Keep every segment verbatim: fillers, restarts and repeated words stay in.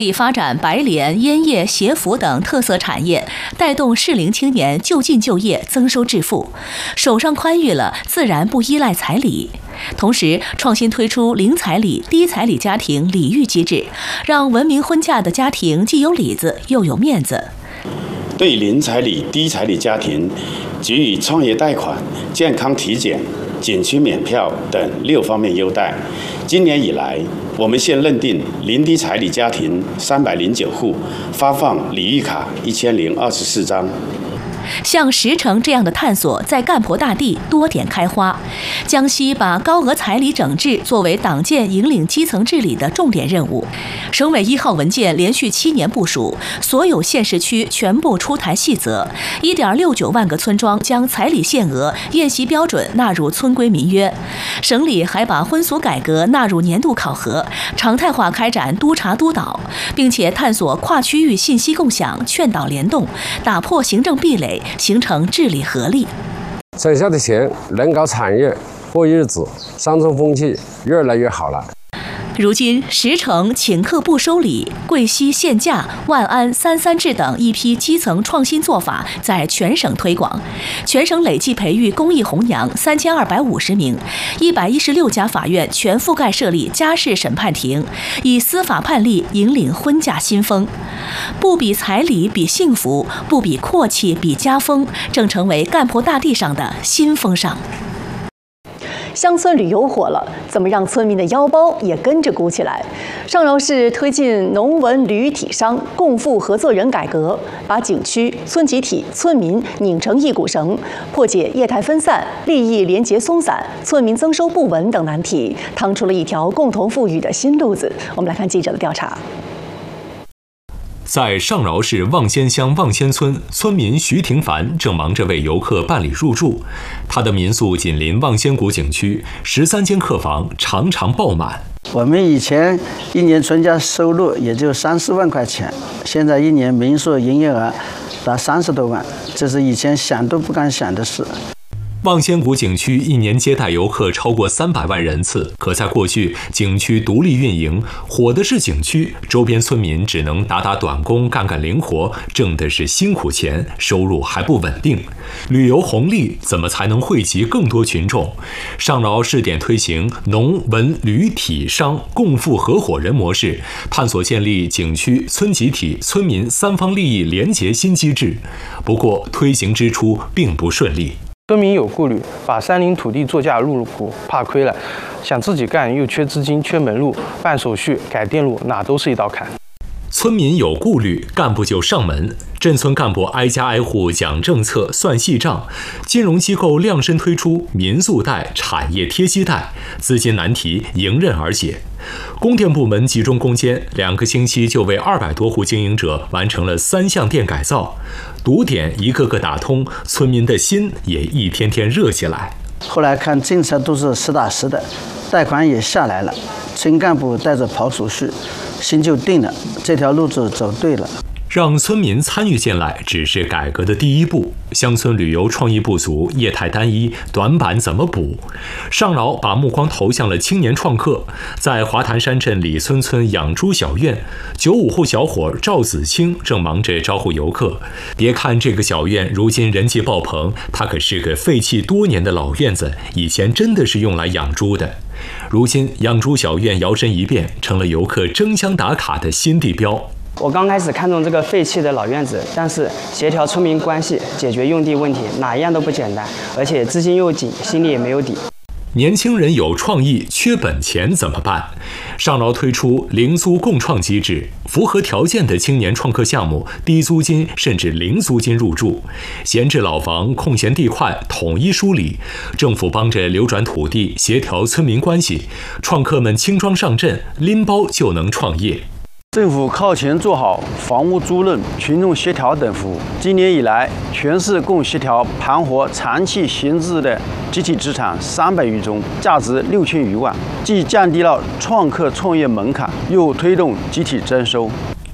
以发展白莲、烟叶、鞋服等特色产业，带动适龄青年就近就业、增收致富。手上宽裕了，自然不依赖彩礼。同时，创新推出零彩礼、低彩礼家庭礼遇机制，让文明婚嫁的家庭既有里子又有面子。 对零彩礼、低彩礼家庭给予创业贷款、健康体检、景区免票等六方面优待。今年以来，我们现认定零低彩礼家庭三百零九户，发放礼遇卡一千零二十四张。 像石城这样的探索在干婆大地多点开花。江西把高额彩礼整治作为党建引领基层治理的重点任务。省委一号文件连续七年部署，所有县市区全部出台细则， 一点六九万个村庄将彩礼限额、宴席标准纳入村规民约。省里还把婚俗改革纳入年度考核，常态化开展督查督导，并且探索跨区域信息共享、劝导联动，打破行政壁垒，形成治理合力。 省下的钱能搞产业、过日子，乡村风气越来越好了。 如今，石城请客不收礼、贵溪限价、万安三三制等一批基层创新做法在全省推广，全省累计培育公益红娘三千二百五十名，一百一十六家法院全覆盖设立家事审判庭，以司法判例引领婚嫁新风。不比彩礼比幸福，不比阔气比家风，正成为干婆大地上的新风尚。 乡村旅游火了，怎么让村民的腰包也跟着鼓起来？上饶市推进农文旅体商共富合作人改革，把景区、村集体、村民拧成一股绳，破解业态分散、利益连结松散、村民增收不稳等难题，趟出了一条共同富裕的新路子。我们来看记者的调查。 在上饶市望仙乡望仙村，村民徐廷凡正忙着为游客办理入住。他的民宿紧邻望仙谷景区，十三间客房常常爆满。 我们以前一年存家收入也就三四万块钱，现在一年民宿营业额达三十多万，这是以前想都不敢想的事。 望仙谷景区一年接待游客超过三百万人次，可在过去，景区独立运营，火的是景区，周边村民只能打打短工，干干零活，挣的是辛苦钱，收入还不稳定。旅游红利怎么才能惠及更多群众？上饶试点推行农文旅体商共富合伙人模式，探索建立景区、村集体、村民三方利益联结新机制。不过，推行之初并不顺利。 村民有顾虑，把山林土地作价入股，怕亏了；想自己干又缺资金、缺门路，办手续、改电路，哪都是一道坎。 村民有顾虑，干部就上门。镇村干部挨家挨户讲政策、算细账，金融机构量身推出民宿贷、产业贴息贷，资金难题迎刃而解。供电部门集中攻坚，两个星期就为二百多户经营者完成了三项电改造，堵点一个个打通，村民的心也一天天热起来。 后来看政策都是实打实的，贷款也下来了，村干部带着跑手续，心就定了，这条路子走对了。 让村民参与进来只是改革的第一步，乡村旅游创意不足，业态单一，短板怎么补？上饶把目光投向了青年创客，在华潭山镇李村村养猪小院，九五后小伙赵子清正忙着招呼游客。别看这个小院如今人气爆棚，它可是个废弃多年的老院子，以前真的是用来养猪的。如今养猪小院摇身一变，成了游客争相打卡的新地标。 我刚开始看中这个废弃的老院子，但是协调村民关系、解决用地问题，哪一样都不简单，而且资金又紧，心里也没有底。 年轻人有创意，缺本钱怎么办？上饶推出零租共创机制，符合条件的青年创客项目，低租金甚至零租金入住，闲置老房、空闲地块统一梳理，政府帮着流转土地，协调村民关系，创客们轻装上阵，拎包就能创业。 政府靠前做好房屋租赁、群众协调等服务。今年以来，全市共协调盘活长期闲置的集体资产三百余宗，价值六千余万，既降低了创客创业门槛，又推动集体增收。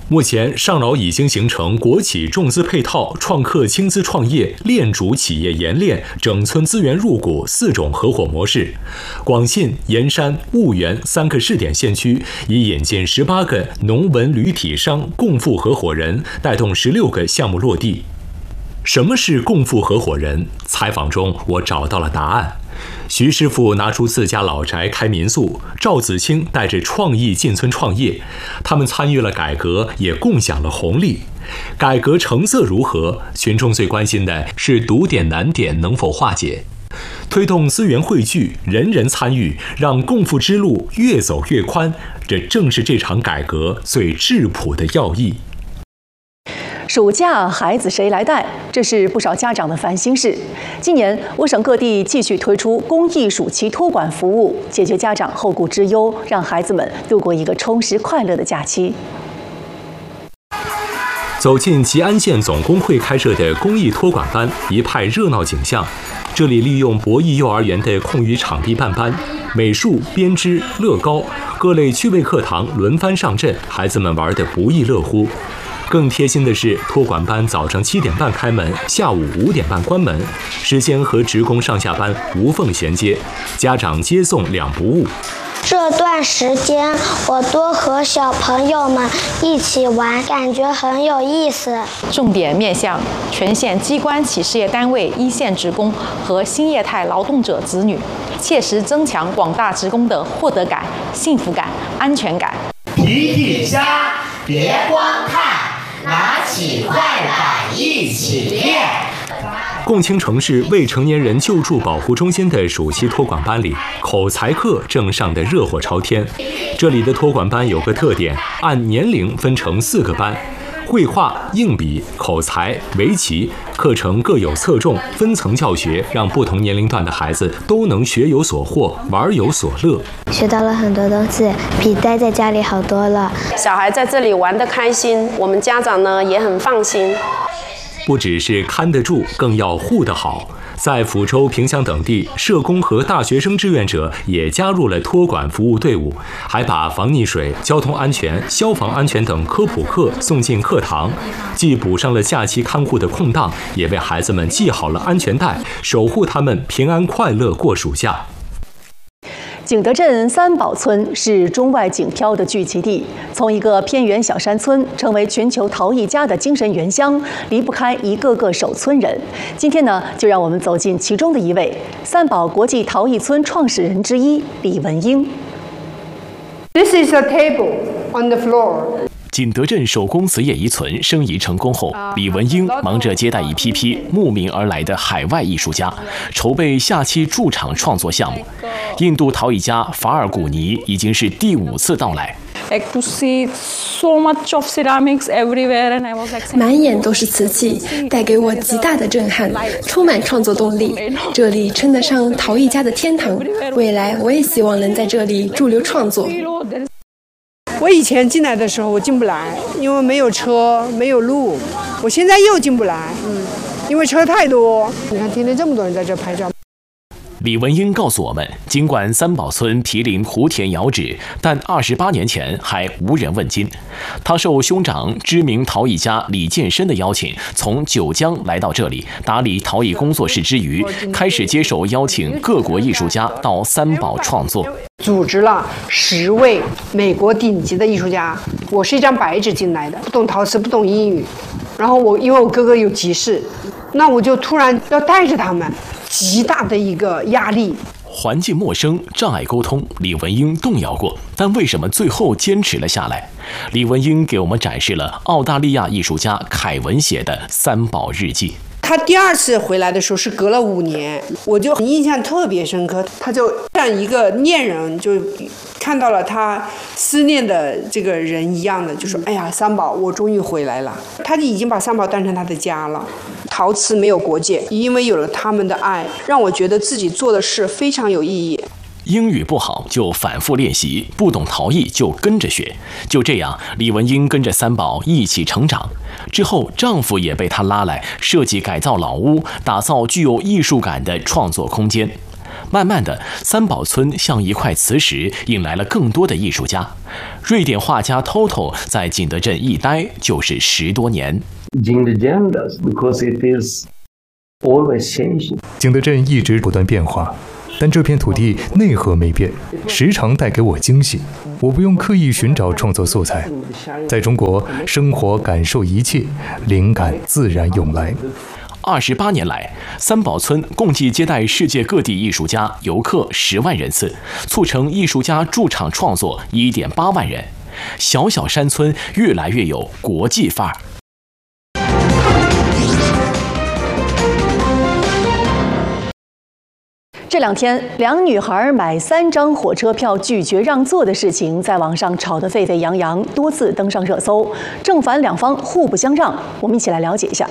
目前，上饶已经形成国企重资配套、创客轻资创业、链主企业研练、整村资源入股四种合伙模式。广信、盐山、婺源三个试点县区已引进十八个农文旅体商共富合伙人，带动十六个项目落地。什么是共富合伙人？采访中我找到了答案。徐师傅拿出自家老宅开民宿，赵子清带着创意进村创业，他们参与了改革，也共享了红利。改革成色如何？群众最关心的是堵点难点能否化解。推动资源汇聚，人人参与，让共富之路越走越宽，这正是这场改革最质朴的要义。 暑假孩子谁来带？这是不少家长的烦心事。今年，我省各地继续推出公益暑期托管服务，解决家长后顾之忧，让孩子们度过一个充实快乐的假期。 走进吉安县总工会开设的公益托管班，一派热闹景象。这里利用博弈幼儿园的空余场地办班，美术、编织、乐高各类趣味课堂轮番上阵，孩子们玩得不亦乐乎。更贴心的是，托管班早上七点半开门，下午五点半关门，时间和职工上下班无缝衔接，家长接送两不误。 这段时间，我多和小朋友们一起玩，感觉很有意思。 重点面向全县机关企事业单位一线职工和新业态劳动者子女，切实增强广大职工的获得感、幸福感、安全感。 皮皮虾，别光看，拿起快板一起练。 共青城市未成年人救助保护中心的暑期托管班里，口才课正上得热火朝天。这里的托管班有个特点，按年龄分成四个班：绘画、硬笔、口才、围棋。课程各有侧重，分层教学，让不同年龄段的孩子都能学有所获，玩有所乐。 学到了很多东西，比待在家里好多了。 小孩在这里玩得开心，我们家长呢也很放心。 不只是看得住，更要护得好。在抚州、萍乡等地，社工和大学生志愿者也加入了托管服务队伍，还把防溺水、交通安全、消防安全等科普课送进课堂，既补上了假期看护的空档，也为孩子们系好了安全带，守护他们平安快乐过暑假。 景德镇三宝村是中外景漂的聚集地，从一个偏远小山村成为全球陶艺家的精神原乡，离不开一个个守村人。今天呢，就让我们走进其中的一位，三宝国际陶艺村创始人之一李文英。 This is a table on the floor. 景德镇手工瓷业遗存申遗成功后，李文英忙着接待一批批慕名而来的海外艺术家，筹备下期驻场创作项目。印度陶艺家法尔古尼已经是第五次到来。 满眼都是瓷器，带给我极大的震撼，充满创作动力。这里称得上陶艺家的天堂，未来我也希望能在这里驻留创作。 我以前进来的时候我进不来，因为没有车没有路，我现在又进不来，嗯，因为车太多。你看天天这么多人在这拍照。 李文英告诉我们，尽管三宝村毗邻湖田窑址，但二十八年前还无人问津。他受兄长知名陶艺家李建深的邀请，从九江来到这里打理陶艺工作室之余，开始接受邀请各国艺术家到三宝创作。 组织了十位美国顶级的艺术家，我是一张白纸进来的，不懂陶瓷，不懂英语。然后我因为我哥哥有急事，那我就突然要带着他们，极大的一个压力。 环境陌生，障碍沟通，李文英动摇过，但为什么最后坚持了下来？李文英给我们展示了澳大利亚艺术家凯文写的三宝日记。 他第二次回来的时候是隔了五年，我就印象特别深刻。他就像一个恋人，就看到了他思念的这个人一样的，就说：“哎呀，三宝，我终于回来了。”他已经把三宝当成他的家了。陶瓷没有国界，因为有了他们的爱，让我觉得自己做的事非常有意义。 英语不好就反复练习，不懂陶艺就跟着学。就这样，李文英跟着三宝一起成长。之后，丈夫也被她拉来设计改造老屋，打造具有艺术感的创作空间。 慢慢的，三宝村像一块磁石，引来了更多的艺术家。瑞典画家 Toto 在景德镇一待就是十多年。 景德镇 because it is always changing。 景德镇一直不断变化，但这片土地内核没变，时常带给我惊喜。我不用刻意寻找创作素材，在中国生活感受一切，灵感自然涌来。 二十八年来，三宝村共计接待世界各地艺术家、游客十万人次，促成艺术家驻场创作一点八万人。小小山村越来越有国际范儿。 这两天，两女孩买三张火车票拒绝让座的事情在网上吵得沸沸扬扬，多次登上热搜，正反两方互不相让。我们一起来了解一下。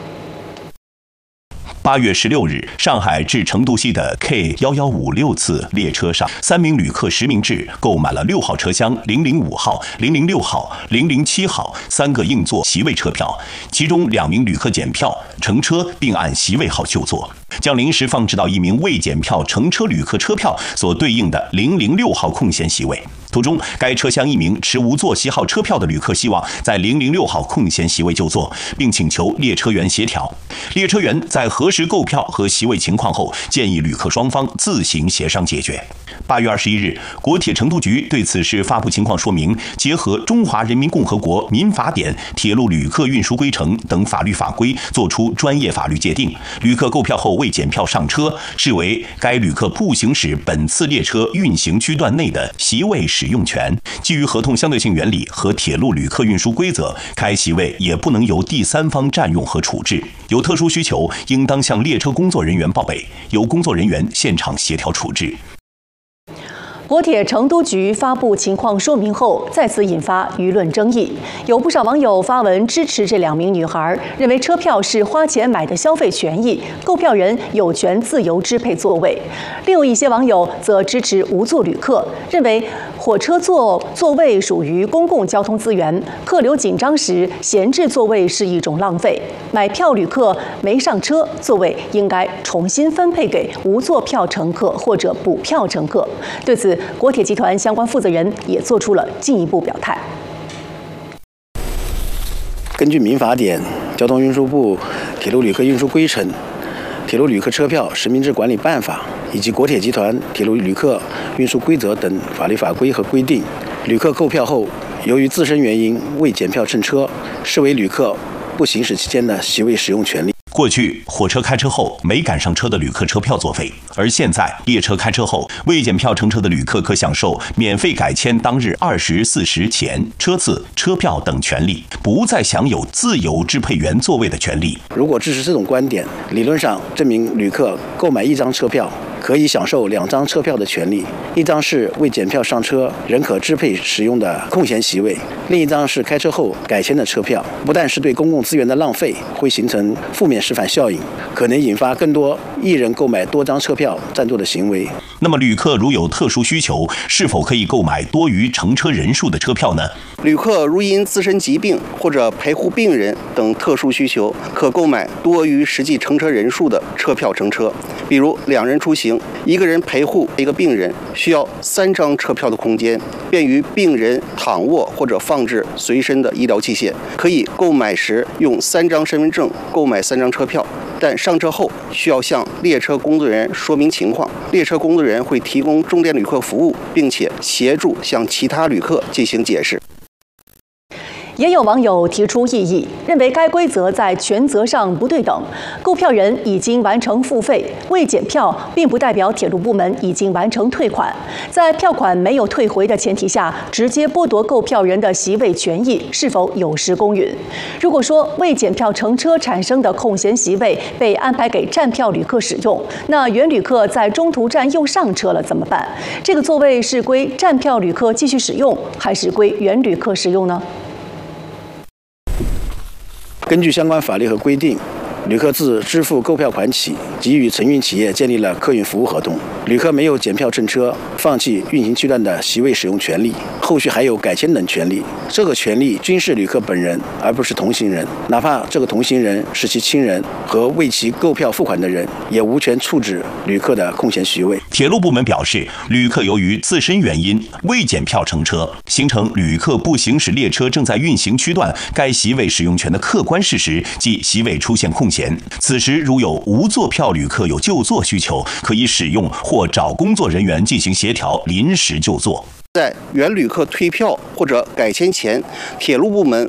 八月十六日，上海至成都系的 K 一一五六次列车上，三名旅客实名制购买了六号车厢、零零五号、零零六号、零零七号三个硬座席位车票，其中两名旅客检票乘车并按席位号就座，将临时放置到一名未检票乘车旅客车票所对应的零零六号空闲席位。途中，该车厢一名持无座席号车票的旅客希望在零零六号空闲席位就座，并请求列车员协调。列车员在核实购票和席位情况后，建议旅客双方自行协商解决。八月二十一日，国铁成都局对此事发布情况说明，结合《中华人民共和国民法典》《铁路旅客运输规程》等法律法规，作出专业法律界定。旅客购票后未检票上车，视为该旅客不行使本次列车运行区段内的席位使用权。基于合同相对性原理和铁路旅客运输规则，该席位也不能由第三方占用和处置。有特殊需求，应当向列车工作人员报备，由工作人员现场协调处置。 国铁成都局发布情况说明后，再次引发舆论争议。有不少网友发文支持这两名女孩，认为车票是花钱买的消费权益，购票人有权自由支配座位。另有一些网友则支持无座旅客，认为火车座座位属于公共交通资源，客流紧张时闲置座位是一种浪费。买票旅客没上车，座位应该重新分配给无座票乘客或者补票乘客。对此，国铁集团相关负责人也做出了进一步表态。 根据民法典、交通运输部铁路旅客运输规程、铁路旅客车票实名制管理办法以及国铁集团铁路旅客运输规则等法律法规和规定，旅客购票后由于自身原因未检票乘车，视为旅客不行使期间的席位使用权利。 过去火车开车后没赶上车的旅客车票作废，而现在列车开车后未检票乘车的旅客可享受免费改签当日二十四时前车次、车票等权利，不再享有自由支配原座位的权利。 如果支持这种观点，理论上这名旅客购买一张车票可以享受两张车票的权利，一张是未检票上车仍可支配使用的空闲席位，另一张是开车后改签的车票。不但是对公共资源的浪费，会形成负面示范效应，可能引发更多一人购买多张车票占座的行为。 那么旅客如有特殊需求，是否可以购买多于乘车人数的车票呢？ 旅客如因自身疾病或者陪护病人等特殊需求，可购买多于实际乘车人数的车票乘车。比如两人出行，一个人陪护一个病人，需要三张车票的空间，便于病人躺卧或者放置随身的医疗器械。可以购买时用三张身份证购买三张车票，但上车后需要向列车工作人员说明情况，列车工作人员会提供重点旅客服务，并且协助向其他旅客进行解释。 也有网友提出异议，认为该规则在权责上不对等。购票人已经完成付费，未检票并不代表铁路部门已经完成退款。在票款没有退回的前提下，直接剥夺购票人的席位权益，是否有失公允？如果说未检票乘车产生的空闲席位被安排给站票旅客使用，那原旅客在中途站又上车了怎么办？这个座位是归站票旅客继续使用，还是归原旅客使用呢？ 根据相关法律和规定， 旅客自支付购票款起，即与承运企业建立了客运服务合同。旅客没有检票乘车，放弃运行区段的席位使用权利，后续还有改签等权利。这个权利均是旅客本人，而不是同行人。哪怕这个同行人是其亲人和为其购票付款的人，也无权处置旅客的空闲席位。 铁路部门表示，旅客由于自身原因未检票乘车，形成旅客不行使列车正在运行区段该席位使用权的客观事实，即席位出现空闲。此时如有无坐票旅客有就坐需求，可以使用或找工作人员进行协调，临时就坐。 在原旅客退票或者改签前，铁路部门